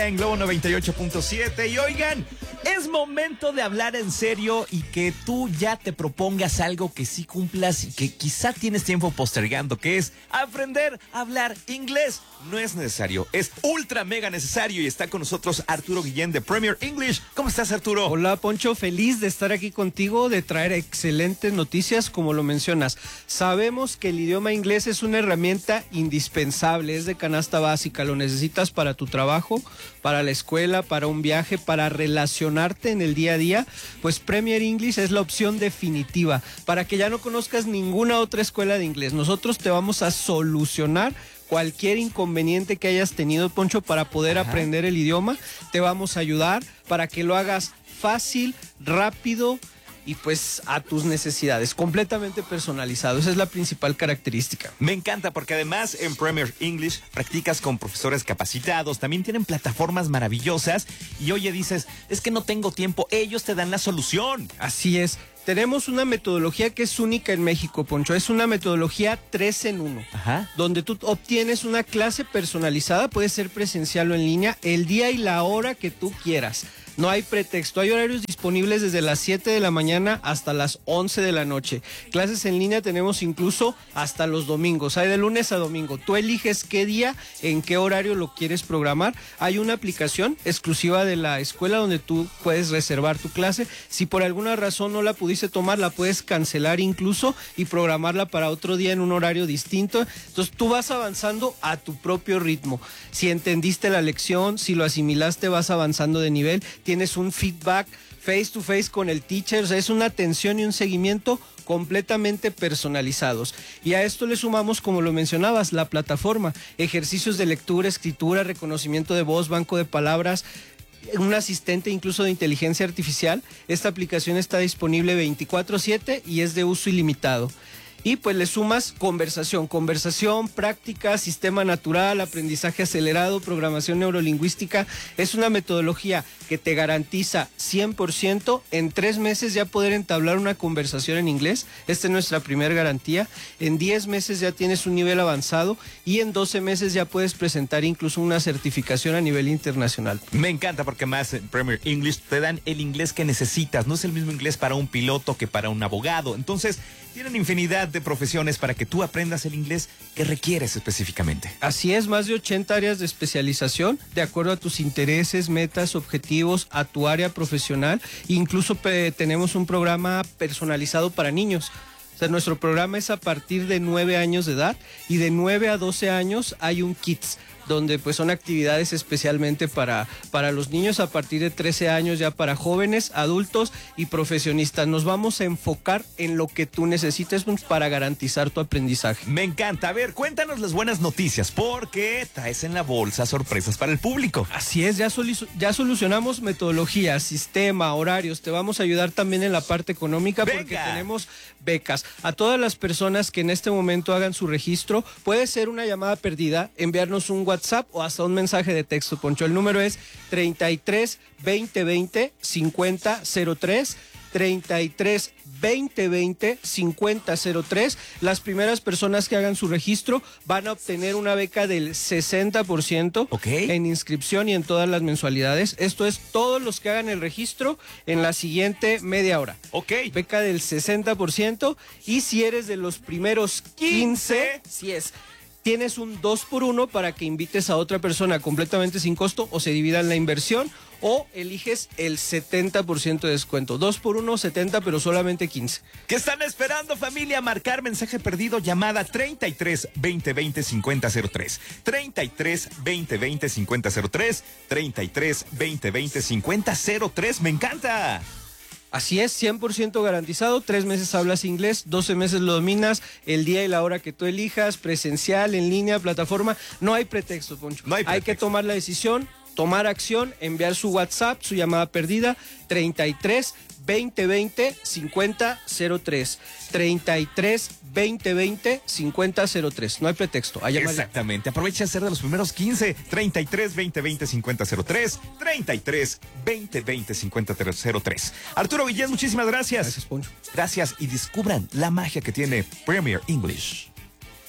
En Globo 98.7 y oigan, es momento de hablar en serio y que tú ya te propongas algo que sí cumplas y que quizá tienes tiempo postergando, que es aprender a hablar inglés. No es necesario, es ultra mega necesario y está con nosotros Arturo Guillén de Premier English. ¿Cómo estás, Arturo? Hola, Poncho, feliz de estar aquí contigo, de traer excelentes noticias como lo mencionas. Sabemos que el idioma inglés es una herramienta indispensable, es de canasta básica, lo necesitas para tu trabajo, para la escuela, para un viaje, para relacionarte en el día a día. Pues Premier English es la opción definitiva para que ya no conozcas ninguna otra escuela de inglés. Nosotros te vamos a solucionar cualquier inconveniente que hayas tenido, Poncho, para poder aprender el idioma. Te vamos a ayudar para que lo hagas fácil, rápido y pues a tus necesidades, completamente personalizado. Esa es la principal característica. Me encanta porque además en Premier English practicas con profesores capacitados, también tienen plataformas maravillosas y oye, dices, es que no tengo tiempo, ellos te dan la solución. Así es. Tenemos una metodología que es única en México, Poncho. Es una metodología 3 en 1, donde tú obtienes una clase personalizada, puede ser presencial o en línea, el día y la hora que tú quieras. No hay pretexto, hay horarios disponibles desde las 7 de la mañana hasta las 11 de la noche. Clases en línea tenemos incluso hasta los domingos, hay de lunes a domingo. Tú eliges qué día, en qué horario lo quieres programar. Hay una aplicación exclusiva de la escuela donde tú puedes reservar tu clase. Si por alguna razón no la pudiste tomar, la puedes cancelar incluso y programarla para otro día en un horario distinto. Entonces tú vas avanzando a tu propio ritmo. Si entendiste la lección, si lo asimilaste, vas avanzando de nivel. Tienes un feedback face to face con el teacher, o sea, es una atención y un seguimiento completamente personalizados. Y a esto le sumamos, como lo mencionabas, la plataforma, ejercicios de lectura, escritura, reconocimiento de voz, banco de palabras, un asistente incluso de inteligencia artificial. Esta aplicación está disponible 24/7 y es de uso ilimitado. Y pues le sumas conversación, práctica, sistema natural, aprendizaje acelerado, programación neurolingüística. Es una metodología que te garantiza 100% en 3 meses ya poder entablar una conversación en inglés. Esta es nuestra primera garantía. En 10 meses ya tienes un nivel avanzado y en 12 meses ya puedes presentar incluso una certificación a nivel internacional. Me encanta porque más en Premier English te dan el inglés que necesitas. No es el mismo inglés para un piloto que para un abogado. Entonces, tienen infinidad de profesiones para que tú aprendas el inglés que requieres específicamente. Así es, más de 80 áreas de especialización de acuerdo a tus intereses, metas, objetivos, a tu área profesional. Incluso tenemos un programa personalizado para niños. O sea, nuestro programa es a partir de 9 años de edad y de 9 a 12 años hay un Kids, donde pues son actividades especialmente para los niños, a partir de 13 años ya para jóvenes, adultos y profesionistas. Nos vamos a enfocar en lo que tú necesites para garantizar tu aprendizaje. Me encanta. A ver, cuéntanos las buenas noticias, porque traes en la bolsa sorpresas para el público. Así es, ya solucionamos metodología, sistema, horarios. Te vamos a ayudar también en la parte económica porque tenemos becas. A todas las personas que en este momento hagan su registro, puede ser una llamada perdida, enviarnos un WhatsApp o hasta un mensaje de texto, Poncho. El número es 33 20 20 50 03, 33 20 20 50 03. Las primeras personas que hagan su registro van a obtener una beca del 60% en inscripción y en todas las mensualidades. Esto es todos los que hagan el registro en la siguiente media hora. Beca del 60%, y si eres de los primeros 15, si es, tienes un 2x1 para que invites a otra persona completamente sin costo o se dividan la inversión, o eliges el 70% de descuento. 2x1, 70, pero solamente 15. ¿Qué están esperando, familia? Marcar mensaje perdido, llamada 33 20 20 50 03. 33 20 20 50 03. 33 20 20 50 03. ¡Me encanta! Así es, 100% garantizado. 3 meses hablas inglés, 12 meses lo dominas, el día y la hora que tú elijas, presencial, en línea, plataforma. No hay pretexto, Poncho. No hay pretexto. Hay que tomar la decisión, tomar acción, enviar su WhatsApp, su llamada perdida, 33 20 20 50 03. 33 20 20 50 03. No hay pretexto. Exactamente. Aprovecha a ser de los primeros 15. 33 20 20 50 03. 33 20 20 50 03. Arturo Guillén, muchísimas gracias. Gracias, Poncho. Gracias, y descubran la magia que tiene Premier English.